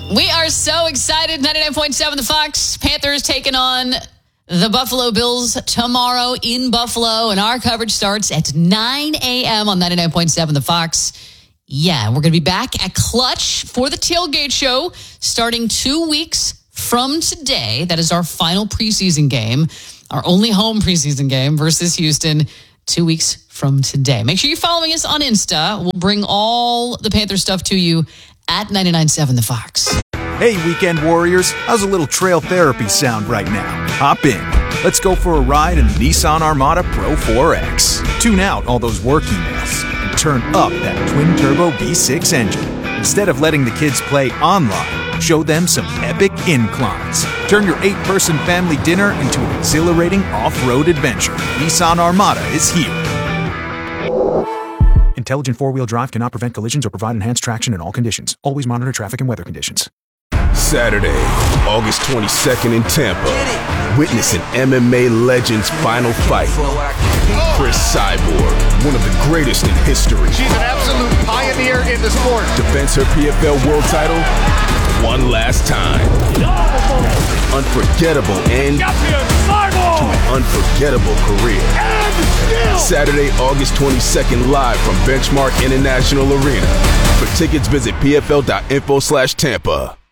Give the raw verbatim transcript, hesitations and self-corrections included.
We are so excited. ninety-nine point seven The Fox. Panthers taking on the Buffalo Bills tomorrow in Buffalo. And our coverage starts at nine a.m. on ninety-nine point seven The Fox. Yeah, we're going to be back at Clutch for the tailgate show starting two weeks from today. That is our final preseason game, our only home preseason game versus Houston, two weeks from today. Make sure you're following us on Insta. We'll bring all the Panther stuff to you at ninety-nine point seven The Fox. Hey, Weekend Warriors. How's a little trail therapy sound right now? Hop in. Let's go for a ride in the Nissan Armada Pro four X. Tune out all those work emails and turn up that twin-turbo V six engine. Instead of letting the kids play online, show them some epic inclines. Turn your eight-person family dinner into an exhilarating off-road adventure. Nissan Armada is here. Intelligent four-wheel drive cannot prevent collisions or provide enhanced traction in all conditions. Always monitor traffic and weather conditions. Saturday, August twenty-second in Tampa. Witness an M M A legend's final fight. Chris Cyborg, one of the greatest in history. She's an absolute pioneer in the sport. Defends her P F L world title one last time. Unforgettable end to an unforgettable career. Saturday, August twenty-second, live from Benchmark International Arena. For tickets, visit pfl.info slash Tampa.